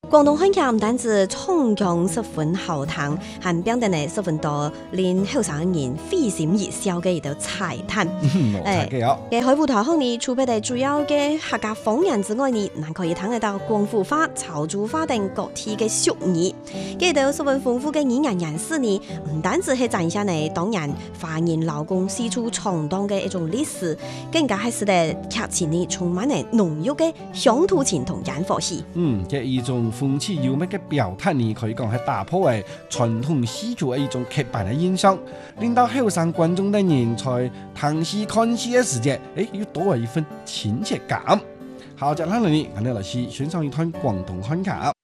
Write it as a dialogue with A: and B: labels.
A: 廣東漢劇唔單止創作十分好聽，還表現呢十分多令後生人會心一笑嘅一道彩蛋。
B: 冇錯嘅哦。
A: 嘅海舞台後呢，除別係主要嘅客家方言之外呢，還可以聽得到廣府話、潮州話等各地嘅俗語。嘅道十分豐富嘅語言人士呢，唔單止係展現呢當然華人勞工四處闖蕩嘅一種歷史，更加係使得劇情呢充滿呢濃郁嘅鄉土情同煙火氣。
B: 嘅一種風趣幽默嘅表達呢，可以講係打破嘅傳統戲劇嘅一種刻板嘅印象，令到後生觀眾的人在睇戲看戲嘅時節，又多咗一份親切感。好，接下來呢，我哋嚟欣賞一段廣東漢劇。